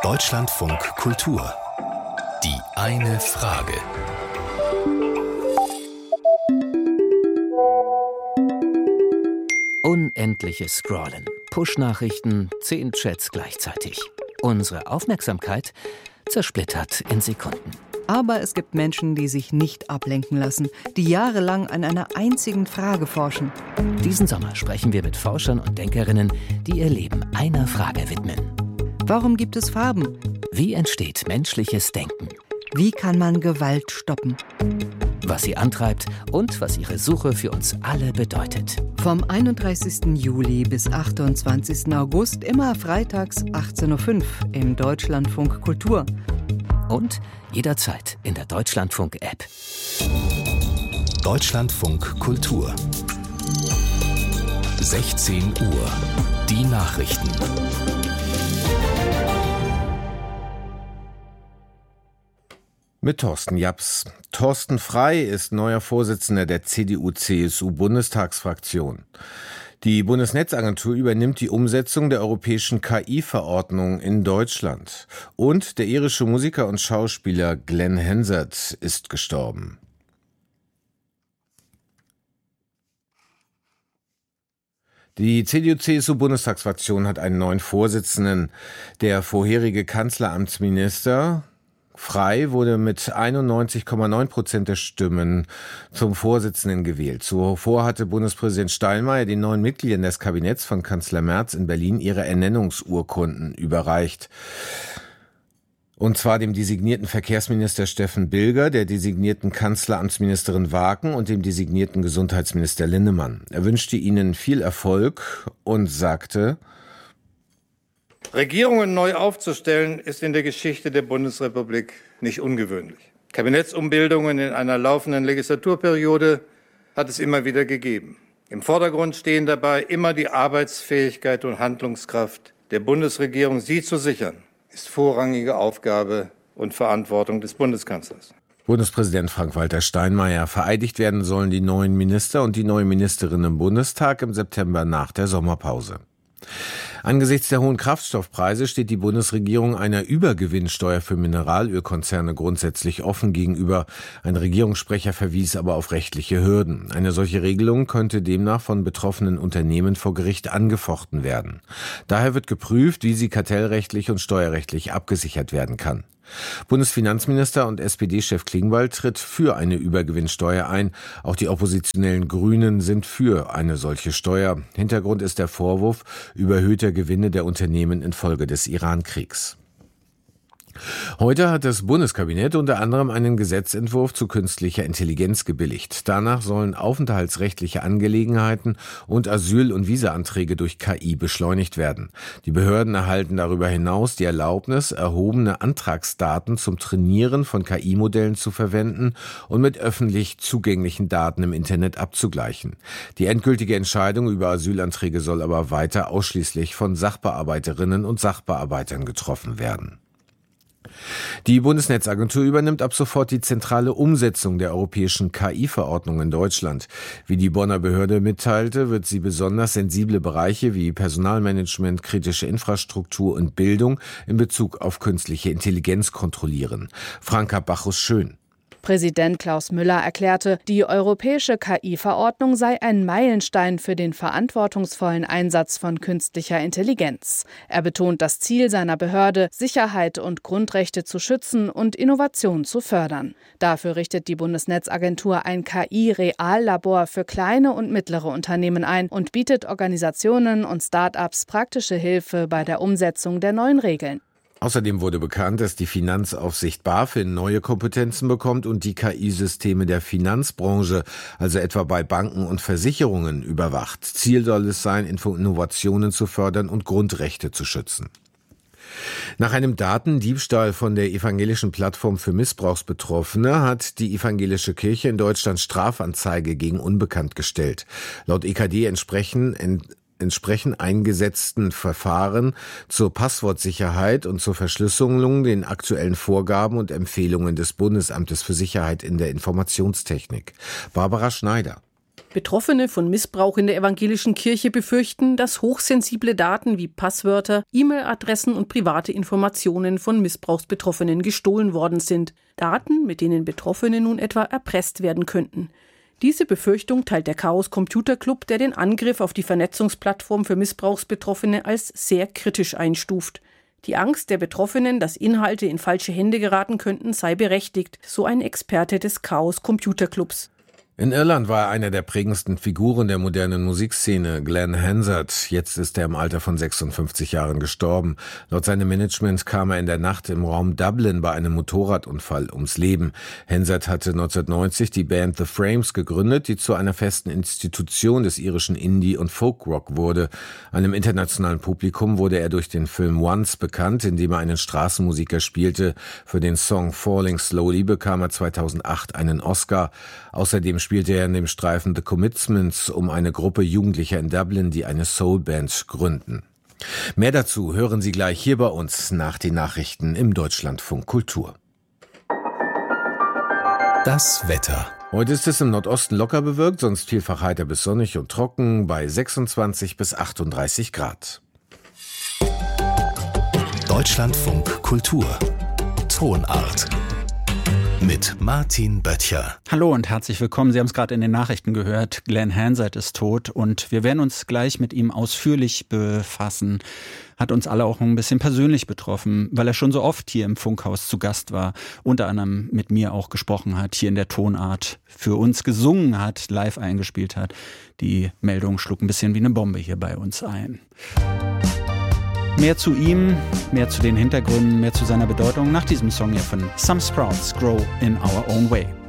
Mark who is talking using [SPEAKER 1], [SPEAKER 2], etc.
[SPEAKER 1] Deutschlandfunk Kultur. Die eine Frage.
[SPEAKER 2] Unendliches Scrollen, Push-Nachrichten, 10 Chats gleichzeitig. Unsere Aufmerksamkeit zersplittert in Sekunden.
[SPEAKER 3] Aber es gibt Menschen, die sich nicht ablenken lassen, die jahrelang an einer einzigen Frage forschen.
[SPEAKER 2] Diesen Sommer sprechen wir mit Forschern und Denkerinnen, die ihr Leben einer Frage widmen.
[SPEAKER 3] Warum gibt es Farben?
[SPEAKER 2] Wie entsteht menschliches Denken?
[SPEAKER 3] Wie kann man Gewalt stoppen?
[SPEAKER 2] Was sie antreibt und was ihre Suche für uns alle bedeutet.
[SPEAKER 3] Vom 31. Juli bis 28. August immer freitags 18.05 Uhr im Deutschlandfunk Kultur.
[SPEAKER 2] Und jederzeit in der Deutschlandfunk-App.
[SPEAKER 1] Deutschlandfunk Kultur. 16 Uhr. Die Nachrichten.
[SPEAKER 4] Mit Thorsten Japs. Thorsten Frey ist neuer Vorsitzender der CDU-CSU-Bundestagsfraktion. Die Bundesnetzagentur übernimmt die Umsetzung der europäischen KI-Verordnung in Deutschland. Und der irische Musiker und Schauspieler Glenn Hansard ist gestorben. Die CDU-CSU-Bundestagsfraktion hat einen neuen Vorsitzenden. Der vorherige Kanzleramtsminister Frey wurde mit 91,9% der Stimmen zum Vorsitzenden gewählt. Zuvor hatte Bundespräsident Steinmeier den neuen Mitgliedern des Kabinetts von Kanzler Merz in Berlin ihre Ernennungsurkunden überreicht. Und zwar dem designierten Verkehrsminister Steffen Bilger, der designierten Kanzleramtsministerin Waken und dem designierten Gesundheitsminister Linnemann. Er wünschte ihnen viel Erfolg und sagte:
[SPEAKER 5] Regierungen neu aufzustellen, ist in der Geschichte der Bundesrepublik nicht ungewöhnlich. Kabinettsumbildungen in einer laufenden Legislaturperiode hat es immer wieder gegeben. Im Vordergrund stehen dabei immer die Arbeitsfähigkeit und Handlungskraft der Bundesregierung. Sie zu sichern, ist vorrangige Aufgabe und Verantwortung des Bundeskanzlers.
[SPEAKER 4] Bundespräsident Frank-Walter Steinmeier. Vereidigt werden sollen die neuen Minister und die neue Ministerin im Bundestag im September nach der Sommerpause. Angesichts der hohen Kraftstoffpreise steht die Bundesregierung einer Übergewinnsteuer für Mineralölkonzerne grundsätzlich offen gegenüber. Ein Regierungssprecher verwies aber auf rechtliche Hürden. Eine solche Regelung könnte demnach von betroffenen Unternehmen vor Gericht angefochten werden. Daher wird geprüft, wie sie kartellrechtlich und steuerrechtlich abgesichert werden kann. Bundesfinanzminister und SPD-Chef Klingbeil tritt für eine Übergewinnsteuer ein. Auch die oppositionellen Grünen sind für eine solche Steuer. Hintergrund ist der Vorwurf überhöhter Gewinne der Unternehmen infolge des Iran-Kriegs. Heute hat das Bundeskabinett unter anderem einen Gesetzentwurf zu künstlicher Intelligenz gebilligt. Danach sollen aufenthaltsrechtliche Angelegenheiten und Asyl- und Visaanträge durch KI beschleunigt werden. Die Behörden erhalten darüber hinaus die Erlaubnis, erhobene Antragsdaten zum Trainieren von KI-Modellen zu verwenden und mit öffentlich zugänglichen Daten im Internet abzugleichen. Die endgültige Entscheidung über Asylanträge soll aber weiter ausschließlich von Sachbearbeiterinnen und Sachbearbeitern getroffen werden. Die Bundesnetzagentur übernimmt ab sofort die zentrale Umsetzung der europäischen KI-Verordnung in Deutschland. Wie die Bonner Behörde mitteilte, wird sie besonders sensible Bereiche wie Personalmanagement, kritische Infrastruktur und Bildung in Bezug auf künstliche Intelligenz kontrollieren. Franka Bacchus-Schön.
[SPEAKER 6] Präsident Klaus Müller erklärte, die europäische KI-Verordnung sei ein Meilenstein für den verantwortungsvollen Einsatz von künstlicher Intelligenz. Er betont das Ziel seiner Behörde, Sicherheit und Grundrechte zu schützen und Innovation zu fördern. Dafür richtet die Bundesnetzagentur ein KI-Reallabor für kleine und mittlere Unternehmen ein und bietet Organisationen und Start-ups praktische Hilfe bei der Umsetzung der neuen Regeln.
[SPEAKER 4] Außerdem wurde bekannt, dass die Finanzaufsicht BaFin neue Kompetenzen bekommt und die KI-Systeme der Finanzbranche, also etwa bei Banken und Versicherungen, überwacht. Ziel soll es sein, Innovationen zu fördern und Grundrechte zu schützen. Nach einem Datendiebstahl von der evangelischen Plattform für Missbrauchsbetroffene hat die evangelische Kirche in Deutschland Strafanzeige gegen Unbekannt gestellt. Laut EKD entsprechen eingesetzten Verfahren zur Passwortsicherheit und zur Verschlüsselung den aktuellen Vorgaben und Empfehlungen des Bundesamtes für Sicherheit in der Informationstechnik. Barbara Schneider.
[SPEAKER 7] Betroffene von Missbrauch in der evangelischen Kirche befürchten, dass hochsensible Daten wie Passwörter, E-Mail-Adressen und private Informationen von Missbrauchsbetroffenen gestohlen worden sind. Daten, mit denen Betroffene nun etwa erpresst werden könnten. Diese Befürchtung teilt der Chaos Computer Club, der den Angriff auf die Vernetzungsplattform für Missbrauchsbetroffene als sehr kritisch einstuft. Die Angst der Betroffenen, dass Inhalte in falsche Hände geraten könnten, sei berechtigt, so ein Experte des Chaos Computer Clubs.
[SPEAKER 4] In Irland war er einer der prägendsten Figuren der modernen Musikszene, Glenn Hansard. Jetzt ist er im Alter von 56 Jahren gestorben. Laut seinem Management kam er in der Nacht im Raum Dublin bei einem Motorradunfall ums Leben. Hansard hatte 1990 die Band The Frames gegründet, die zu einer festen Institution des irischen Indie- und Folkrock wurde. Einem internationalen Publikum wurde er durch den Film Once bekannt, in dem er einen Straßenmusiker spielte. Für den Song Falling Slowly bekam er 2008 einen Oscar. Außerdem spielte er in dem Streifen The Commitments um eine Gruppe Jugendlicher in Dublin, die eine Soulband gründen. Mehr dazu hören Sie gleich hier bei uns nach den Nachrichten im Deutschlandfunk Kultur.
[SPEAKER 1] Das Wetter.
[SPEAKER 4] Heute ist es im Nordosten locker bewölkt, sonst vielfach heiter bis sonnig und trocken bei 26 bis 38 Grad.
[SPEAKER 1] Deutschlandfunk Kultur. Tonart. Mit Martin Böttcher.
[SPEAKER 8] Hallo und herzlich willkommen. Sie haben es gerade in den Nachrichten gehört. Glenn Hansard ist tot und wir werden uns gleich mit ihm ausführlich befassen. Hat uns alle auch ein bisschen persönlich betroffen, weil er schon so oft hier im Funkhaus zu Gast war. Unter anderem mit mir auch gesprochen hat, hier in der Tonart, für uns gesungen hat, live eingespielt hat. Die Meldung schlug ein bisschen wie eine Bombe hier bei uns ein. Mehr zu ihm, mehr zu den Hintergründen, mehr zu seiner Bedeutung nach diesem Song hier von Some Sprouts, Grow in Our Own Way.